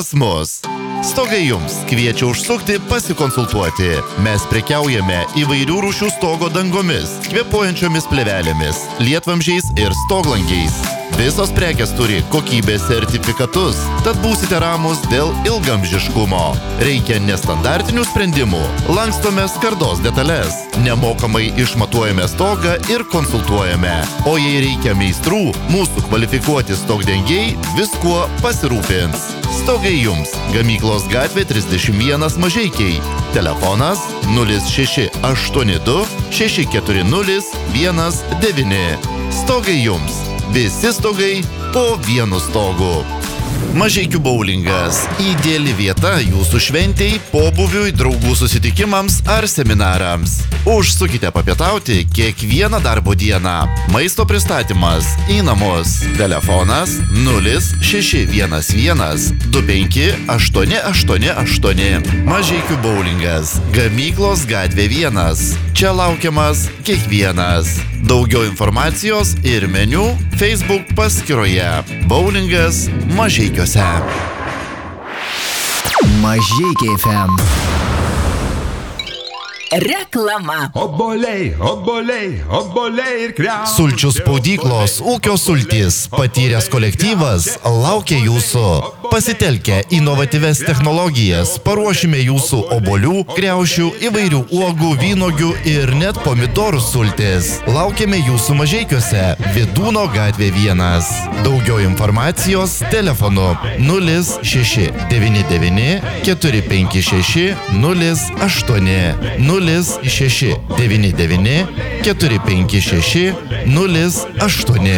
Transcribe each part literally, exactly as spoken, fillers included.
pas mus. Stogai jums kviečia užsukti pasikonsultuoti. Mes prekiaujame įvairių rūšių stogo dangomis, kvėpuojančiomis plėvelėmis, lietvamžiais ir stoglangiais. Visos prekės turi kokybės sertifikatus, tad būsite ramus dėl ilgamžiškumo. Reikia nestandartinių sprendimų, lankstome skardos detalės, nemokamai išmatuojame stogą ir konsultuojame. O jei reikia meistrų, mūsų kvalifikuoti stogdengiai viskuo pasirūpins. Stogai jums. Gamyklos gatvė trisdešimt vienas Mažeikiai. Telefonas nulis šeši aštuoni du šeši keturi nulis vienas devyni. Stogai jums. Visi stogai po vienu stogu. Mažeikių boulingas – ideali vieta jūsų šventei, pobūviui, draugų susitikimams ar seminarams. Užsukite papietauti kiekvieną darbo dieną. Maisto pristatymas į namus. Telefonas nulis šeši vienas vienas du penki aštuoni aštuoni aštuoni. Mažeikių boulingas – Gamyklos gatvė vienas. Čia laukiamas kiekvienas. Daugiau informacijos ir meniu Facebook paskyroje. Boulingas Mažeikiuose. Mažeikiai F M. Reklama. Obuoliai, obuoliai, obuoliai ir kriaušės. Sulčių spaudyklos ūkio sultys. Patyręs kolektyvas laukia jūsų. Pasitelkę inovatyvias technologijas, paruošime jūsų obuolių, kriaušių, įvairių uogų, vynuogių ir net pomidorų sultis. Laukiame jūsų Mažeikiuose. Vidūno gatvė vienas. Daugiau informacijos telefonu nulis šeši devyni devyni keturi penki šeši nulis aštuoni nulis šeši devyni devyni keturi penki šeši nulis aštuoni.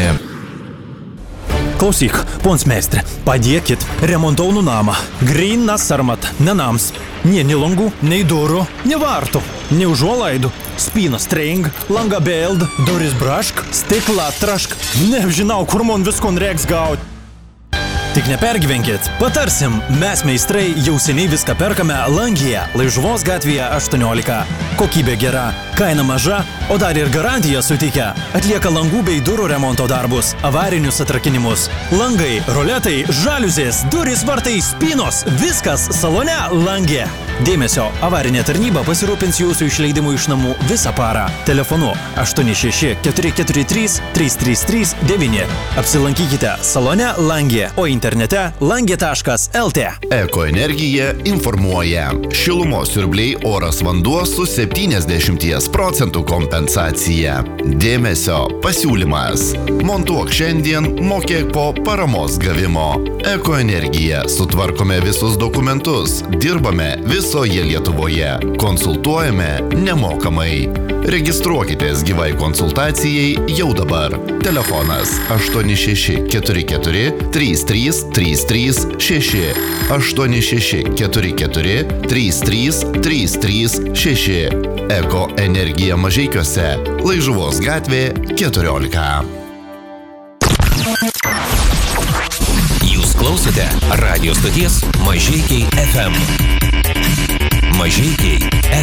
Klausyk, pons meistre, padėkit, remontaunu namą. Grynas sarmat, ne nams. Nie ni langų, nei durų, ne vartų, ne užuolaidų. Spynas treing, langa beld, duris brašk, stikla trašk. Nežinau, kur man viskon reiks gaut. Tik nepergyvenkit, patarsim, mes meistrai jau seniai viską perkame Langyje, Laižuvos gatvėje aštuoniolika. Kokybė gera, kaina maža, o dar ir garantiją suteikia. Atlieka langų bei durų remonto darbus, avarinius atrakinimus. Langai, roletai, žaliuzės, durys, vartai, spynos, viskas salone Langė. Dėmesio, avarinė tarnyba pasirūpins jūsų išleidimu iš namų visą parą. Telefonu aštuoni šeši keturi keturi trys trys trys trys devyni. Apsilankykite salone Langė, o internete langė taškas el tė. Ekoenergija informuoja. Šilumos siurbliai, oras, vanduo su septyniasdešimt procentų kompensacija. Dėmesio, pasiūlymas. Montuok šiandien, mokėk po paramos gavimo. Ekoenergija. Sutvarkome visus dokumentus. Dirbame visoje Lietuvoje. Konsultuojame nemokamai. Registruokitės gyvai konsultacijai jau dabar. Telefonas aštuoni šeši keturi keturi trys trys trys trys šeši aštuoni šeši keturi keturi trys trys trys trys šeši. Eko energija Mažeikiuose, Laižuvos gatvė keturiolika. Jūs klausote radijo stoties Mažeikiai F M. Mažeikiai